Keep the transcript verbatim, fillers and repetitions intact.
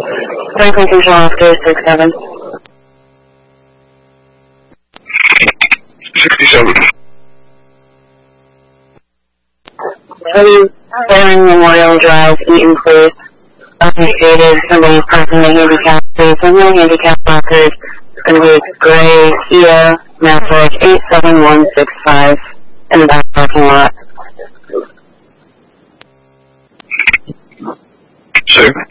Franklin Control Officer six seven. sixty-seven. thirty Bearing Memorial Drive, Eaton Place. Updated, somebody's parking the handicap space, and no handicap blockers. It's going to be a gray Kia Maverick eight seven one six five in the back parking lot. Sir?